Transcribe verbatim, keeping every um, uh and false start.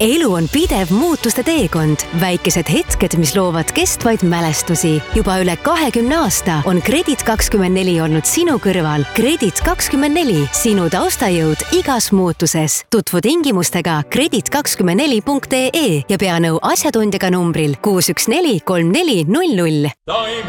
elu on pidev muutuste teekond. Väikesed hetked, mis loovad kestvaid mälestusi. Juba üle kahekümne aasta on Kredit kakskümmend neli olnud sinu kõrval. Kredit kakskümmend neli, sinu taustajõud igas muutuses. Tutvu tingimustega kredit kakskümmend neli punkt ee ja pea nõu asjatundjaga numbril kuus üks neli kolm neli null null.